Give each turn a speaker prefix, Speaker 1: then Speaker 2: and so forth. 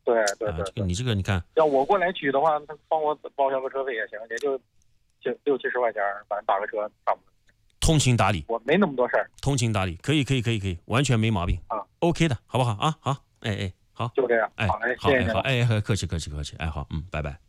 Speaker 1: 对，你这个你看，
Speaker 2: 要我过来取的话，他帮我报销个车费也行，也就60-70块钱，反正打个车差不多。
Speaker 1: 通情达理，
Speaker 2: 我没那么多事儿。
Speaker 1: 通情达理，可以，完全没毛病
Speaker 2: 啊
Speaker 1: ，OK 的，好不好啊？好，好，
Speaker 2: 就这样。
Speaker 1: 哎，
Speaker 2: 好嘞，
Speaker 1: 好，
Speaker 2: 谢谢您。
Speaker 1: 好，哎，客气，哎，好，拜拜。